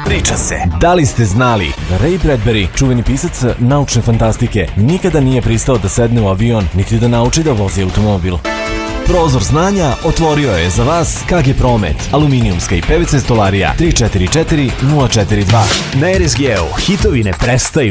priča se. Da li ste znali da Ray Bradbury, čuveni pisac naučne fantastike, nikada nije pristao da sedne u avion niti da nauči da vozi automobil? Prozor znanja otvorio je za vas KG Promet, aluminijumska i PVC stolarija 344 042. Na RSG-u hitovi ne prestaju.